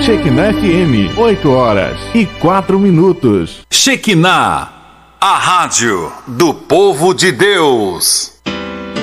Shekinah FM, 8h04. Shekinah, a rádio do povo de Deus.